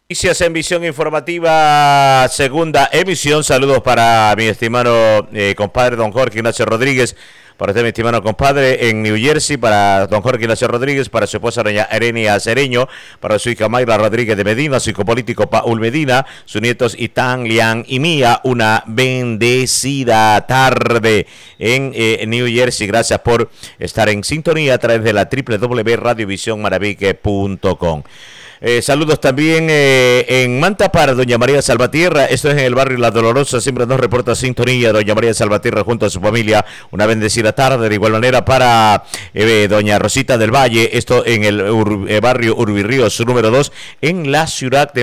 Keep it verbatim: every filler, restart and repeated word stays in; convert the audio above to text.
Noticias en Visión Informativa, segunda emisión. Saludos para mi estimado eh, compadre don Jorge Ignacio Rodríguez, para usted mi estimado compadre en New Jersey, para don Jorge Ignacio Rodríguez, para su esposa doña Erenia Cereño, para su hija Mayra Rodríguez de Medina, su hijo político Paul Medina, sus nietos Itán, Lian y Mía. Una bendecida tarde en eh, New Jersey. Gracias por estar en sintonía a través de la doble u doble u doble u punto radio visión maravique punto com. Eh, saludos también eh, en Manta para doña María Salvatierra. Esto es en el barrio La Dolorosa. Siempre nos reporta sintonía doña María Salvatierra junto a su familia. Una bendecida tarde. De igual manera para eh, doña Rosita del Valle. Esto en el ur, eh, barrio Urbirríos número dos en la ciudad de